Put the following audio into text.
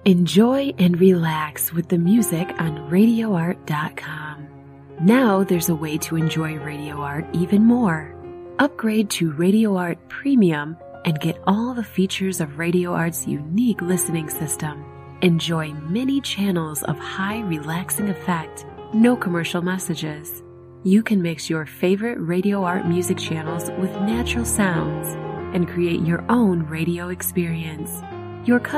Enjoy and relax with the music on RadioArt.com. Now there's a way to enjoy Radio Art even more. Upgrade to Radio Art Premium and get all the features of Radio Art's unique listening system. Enjoy many channels of high relaxing effect, no commercial messages. You can mix your favorite Radio Art music channels with natural sounds and create your own radio experience. Your